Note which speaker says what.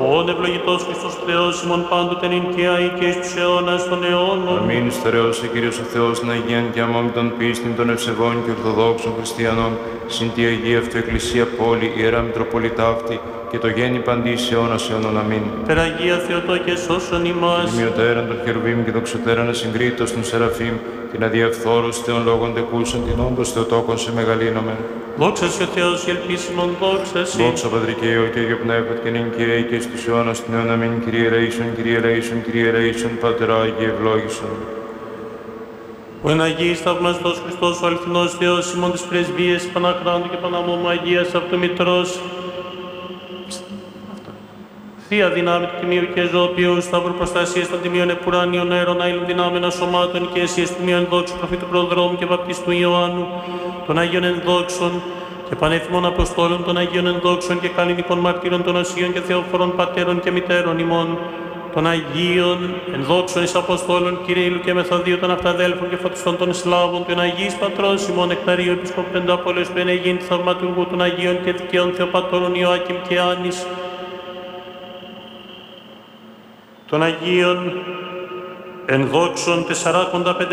Speaker 1: όν ευλογητός Χριστός Θεός ημών πάντοτε νυν και αεί και εις τους αιώνας των αιώνων.
Speaker 2: Αμήν στερεώσε Κύριος ο Θεός να Αγίαν και αμόμη των πίστην των ευσεβών και ορθοδόξων χριστιανών, συν τη Αγία αυτού Εκκλησία πόλη, Ιερά Μητροπολιτά αυτή, και το γέννη παντής αιώνας αιώνων. Αμήν.
Speaker 1: Περαγία Θεοτό και σώσον ημάς.
Speaker 2: Τιμιωτέραν των χερουβίμ και δοξωτέραν ασυγκρίτως των Σεραφείμ, την αδιαφθόρους Θεών λόγων τεκούσαν, την όντως Θεοτόκον σε μεγαλύνομεν.
Speaker 1: Δόξα σε ο Θεός και ελπίσιμον δόξα σε.
Speaker 2: Δόξα Πατρί και Υιό και Αγίο Πνεύματι και νυν και αεί και στους αιώνας των αιώνων. Αμήν. Κύριε ελέησον, Κύριε ελέησον, Κύριε ελέησον, Πατερά Αγίε ευλόγησον.
Speaker 1: Ο εν Αγίης θαυμαστός Χριστός, ο αληθινός Θεός, ημών της πρεσβείας, Παναχράντου και Παναμόμου Αγίας Αυτομητρός, Θεία δυνάμει του Τιμίου και Ζωοποιού, Σταύρου προστασίας των Τιμίων Επουράνιων αέρων, άειλων δυνάμεων σωμάτων και εσύ εστιμίων ενδόξου προφήτου Προδρόμου και Βαπτιστού Ιωάννου, των Αγίων Ενδόξων και πανέθιμων Αποστόλων των Αγίων Ενδόξων και καλλινικών μαρτύρων των Οσίων και Θεοφόρων Πατέρων και Μητέρων ημών, των Αγίων Ενδόξων εις Αποστόλων Κυρίλλου και Μεθοδίου των Αυταδέλφων και Φωτιστών των Σλάβων, των Αγίης Πατρός ημών Εκταρίου Επισκόπου Πενταπόλεως του Ενεγήν Θαυματουργού των Αγίων και Δικαίων Θεοπατώρων Ιωάκημ και Άννης, των Αγίων Ενδόξων 45